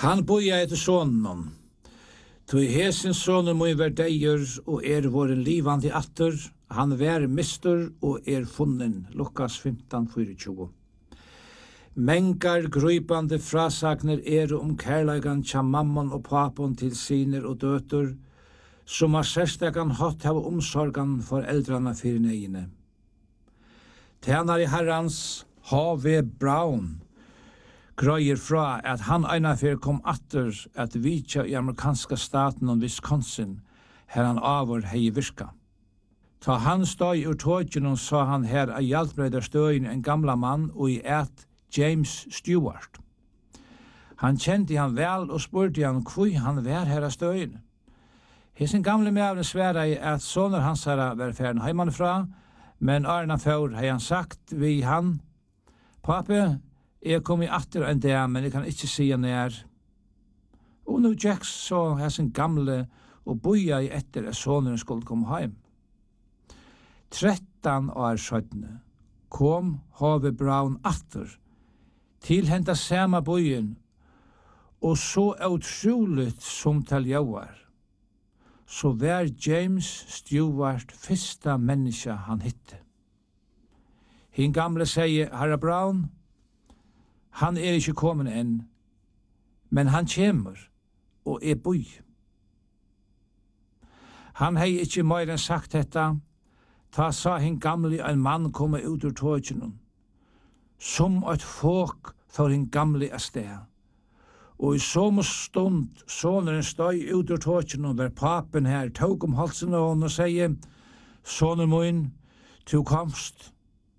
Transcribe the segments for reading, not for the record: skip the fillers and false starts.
Han boja etter sonen. Tog hesen sonen må være deier og våren livande atter. Han vær mister og funnen. Lukas 15:24. Mengar grøypande frasagner kærleikan tja mamman og papon til siner og døtur, som har særstekan hatt av omsorgan for eldrana fyrir negine. Tænar i herrans H.V. Brown grøyer fra at han einafyr kom atter at vitja i amerikanska staten om Wisconsin, her han avur hei virka. Ta han støy ur tågen sa han her a hjelpreider støyen en gamla mann og i James Stewart. Han kjente han vel og spurte han hvor han var her av støyen. Hesen gamle mævren sværa i at soner hans herra var ferden heimanfra, men Arna Faur har han sagt vi han, Pape, jeg kom i atter en dag, men jeg kan ikke si han Og nu Jax så hesen gamle og boja i etter at soneren skulle komme heim. 13 år søttene kom H.V. Brown atter til henta sama bojen, og så utroligt som til jauar. Så var James Stewart fyrsta menneska han hitte. Hin gamle sier, Herra Brown, han ikke kommet enn, men han kjemur og boi. Han hei ikke mer enn sagt detta, ta sa hin gamle en mann komme ut ur tågen, som et folk for hin gamle sted. Og i samme stund soneren støy ut ur tågen og var papen her, tog halsen av hon og sier, sonen min, du komst.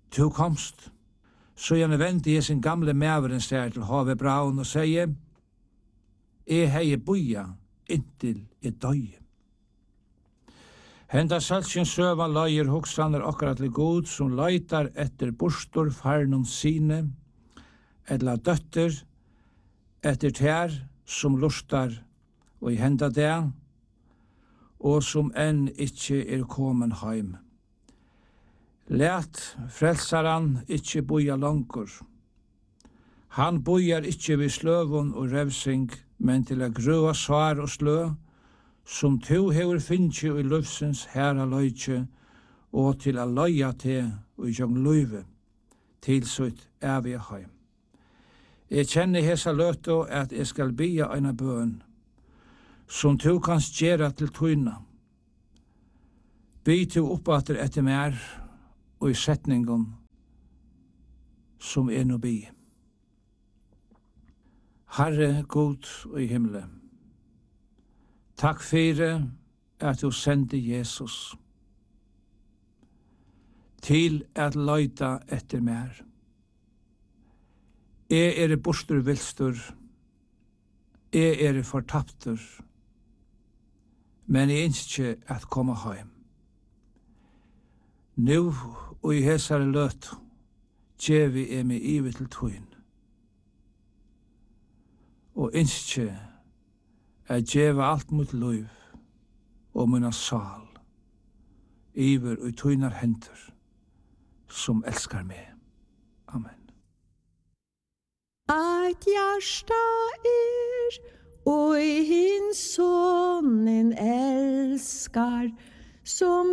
Så gjerne vente i sin gamle mæveren stær til H.V. Brown og sier, jeg hei boja inntil døy. Henda salsjen søva løyer hoksaner akkurat til god som løytar etter bostor farnum sine, eller døtter, etter tær som lustar og i henda det, og som enn ikkje komen heim. Læt frelsaran ikkje boja langur. Han bojar ikkje vid sløvun og revsing, men til a grøa svar og slø, som to hever finnje i løvsens herra løytje, og til a løya te og i jong løyve, til sutt evige heim. Jeg kjenner hesa løto at jeg skal bia eina bøn, som to kan gjera til tøyna. By to oppater etter mer, og i setningen som no bi. Herre god og i himle, takk fyrir at du sendte Jesus til at løyta etter mer. Jeg bostur vilstur, jeg fortaptur, men jeg ønsker at komme heim. Nå og i hesare løt, gjevi meg ive til tøyn, og ønsker at gjeva alt mot liv og munna sal, iver og tøynar hendur, som elskar meg. Amen. At hjärsta och hin sonen älskar som